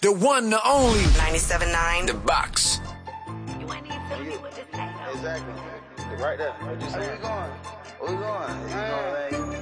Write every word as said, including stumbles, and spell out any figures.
The one, the only. ninety-seven point nine. The Box. You ain't even feeling me with this thing. Exactly. Right there. Where you going? Where you going? You know what I mean?